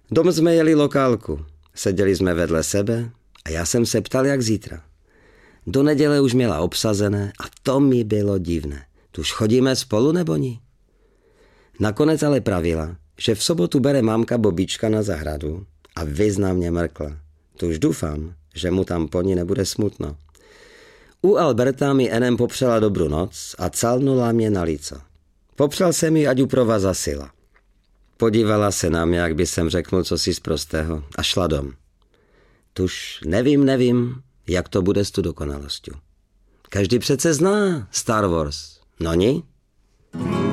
Dom jsme jeli lokálku. Seděli jsme vedle sebe a já jsem se ptal, jak zítra. Do neděle už měla obsazené a to mi bylo divné. Tuž chodíme spolu nebo ni? Nakonec ale pravila, že v sobotu bere mámka Bobíčka na zahradu a významně mrkla. Tuž doufám, že mu tam po ní nebude smutno. U Alberta mi Enem popřela dobrou noc a calnula mě na líco. Popřel jsem jí, ať uprova zasila. Podívala se na mě, jak by jsem řeknul cosi z prostého a šla dom. Tuž nevím, jak to bude s tu dokonalostí. Každý přece zná Star Wars, no ni?